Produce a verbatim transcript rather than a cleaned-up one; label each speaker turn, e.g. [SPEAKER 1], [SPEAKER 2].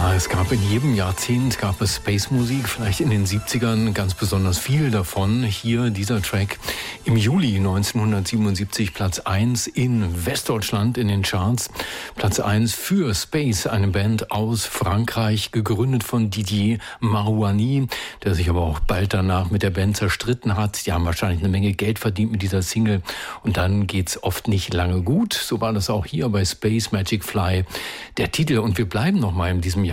[SPEAKER 1] Ja, es gab in jedem Jahrzehnt gab es Space-Musik, vielleicht in den siebzigern ganz besonders viel davon. Hier dieser Track im Juli neunzehnhundertsiebenundsiebzig Platz eins in Westdeutschland in den Charts. Platz eins für Space, eine Band aus Frankreich, gegründet von Didier Marouani, der sich aber auch bald danach mit der Band zerstritten hat. Die haben wahrscheinlich eine Menge Geld verdient mit dieser Single und dann geht's oft nicht lange gut. So war das auch hier bei Space Magic Fly, der Titel. Und wir bleiben noch mal in diesem